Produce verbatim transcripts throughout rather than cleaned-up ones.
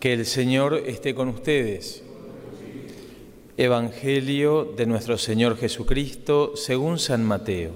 Que el Señor esté con ustedes. Evangelio de nuestro Señor Jesucristo según San Mateo.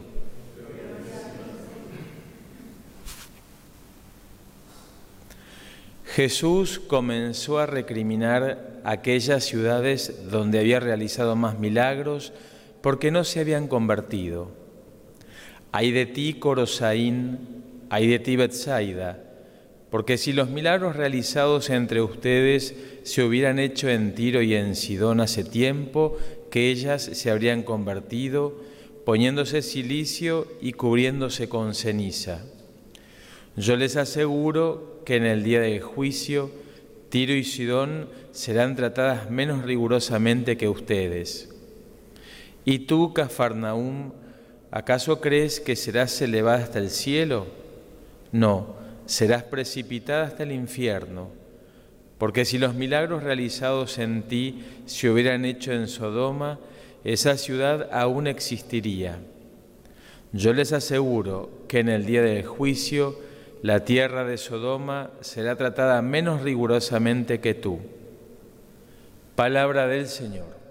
Jesús comenzó a recriminar aquellas ciudades donde había realizado más milagros porque no se habían convertido. Ay de ti, Corosaín, ay de ti, Betsaida, porque si los milagros realizados entre ustedes se hubieran hecho en Tiro y en Sidón hace tiempo, que ellas se habrían convertido, poniéndose cilicio y cubriéndose con ceniza. Yo les aseguro que en el día del juicio, Tiro y Sidón serán tratadas menos rigurosamente que ustedes. ¿Y tú, Cafarnaúm, acaso crees que serás elevada hasta el cielo? No, serás precipitada hasta el infierno, porque si los milagros realizados en ti se hubieran hecho en Sodoma, esa ciudad aún existiría. Yo les aseguro que en el día del juicio, la tierra de Sodoma será tratada menos rigurosamente que tú. Palabra del Señor.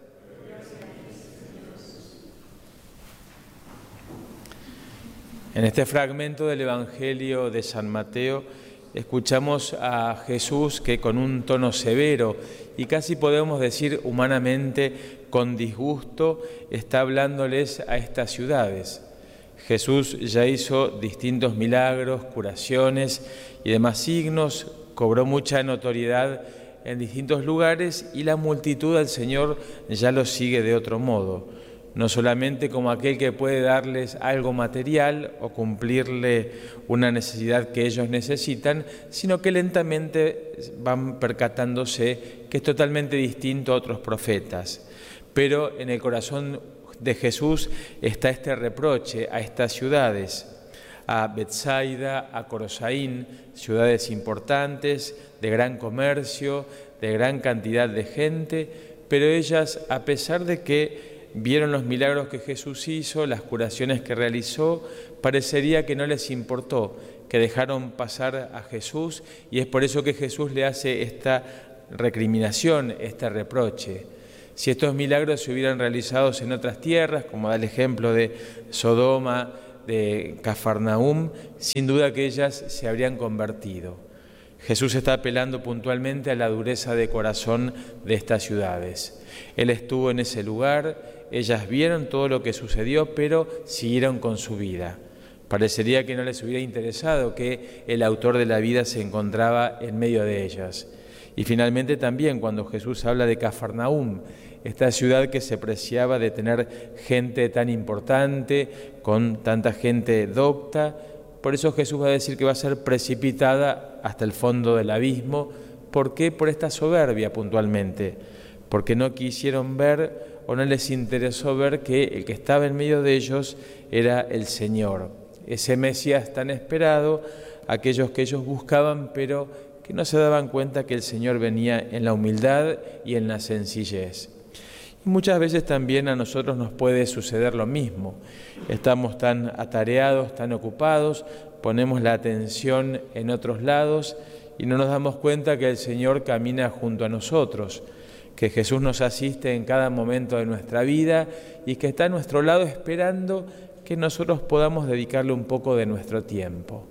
En este fragmento del Evangelio de San Mateo escuchamos a Jesús que con un tono severo y casi podemos decir humanamente con disgusto está hablándoles a estas ciudades. Jesús ya hizo distintos milagros, curaciones y demás signos, cobró mucha notoriedad en distintos lugares y la multitud al Señor ya lo sigue de otro modo. No solamente como aquel que puede darles algo material o cumplirle una necesidad que ellos necesitan, sino que lentamente van percatándose que es totalmente distinto a otros profetas. Pero en el corazón de Jesús está este reproche a estas ciudades, a Betsaida, a Corosaín, ciudades importantes, de gran comercio, de gran cantidad de gente, pero ellas, a pesar de que vieron los milagros que Jesús hizo, las curaciones que realizó, parecería que no les importó, que dejaron pasar a Jesús, y es por eso que Jesús le hace esta recriminación, este reproche. Si estos milagros se hubieran realizado en otras tierras, como da el ejemplo de Sodoma, de Cafarnaúm, sin duda que ellas se habrían convertido. Jesús está apelando puntualmente a la dureza de corazón de estas ciudades. Él estuvo en ese lugar, ellas vieron todo lo que sucedió, pero siguieron con su vida. Parecería que no les hubiera interesado que el autor de la vida se encontraba en medio de ellas. Y finalmente también cuando Jesús habla de Cafarnaúm, esta ciudad que se preciaba de tener gente tan importante, con tanta gente docta, por eso Jesús va a decir que va a ser precipitada hasta el fondo del abismo. ¿Por qué? Por esta soberbia puntualmente. Porque no quisieron ver o no les interesó ver que el que estaba en medio de ellos era el Señor. Ese Mesías tan esperado, aquellos que ellos buscaban, pero que no se daban cuenta que el Señor venía en la humildad y en la sencillez. Y muchas veces también a nosotros nos puede suceder lo mismo. Estamos tan atareados, tan ocupados, ponemos la atención en otros lados y no nos damos cuenta que el Señor camina junto a nosotros, que Jesús nos asiste en cada momento de nuestra vida y que está a nuestro lado esperando que nosotros podamos dedicarle un poco de nuestro tiempo.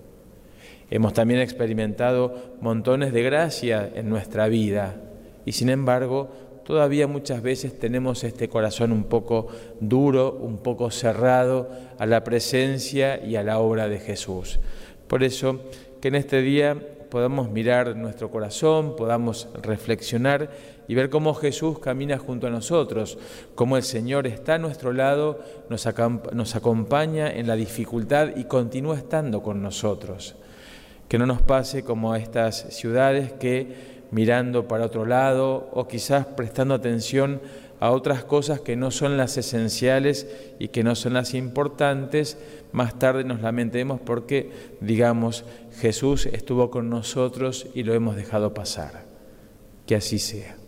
Hemos también experimentado montones de gracia en nuestra vida y sin embargo todavía muchas veces tenemos este corazón un poco duro, un poco cerrado a la presencia y a la obra de Jesús. Por eso que en este día podamos mirar nuestro corazón, podamos reflexionar y ver cómo Jesús camina junto a nosotros, cómo el Señor está a nuestro lado, nos, nos acompaña en la dificultad y continúa estando con nosotros. Que no nos pase como a estas ciudades que mirando para otro lado o quizás prestando atención a otras cosas que no son las esenciales y que no son las importantes, más tarde nos lamentemos porque, digamos, Jesús estuvo con nosotros y lo hemos dejado pasar. Que así sea.